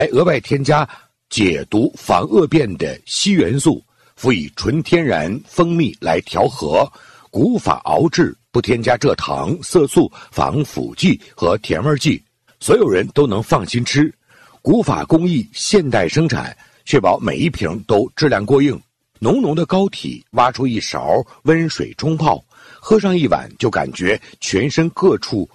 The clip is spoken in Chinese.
额外添加解毒防恶变的硒元素，辅以纯天然蜂蜜来调和，古法熬制，不添加蔗糖、色素、防腐剂和甜味剂，所有人都能放心吃。古法工艺，现代生产，确保每一瓶都质量过硬。浓浓的膏体，挖出一勺温水冲泡，喝上一碗就感觉全身各处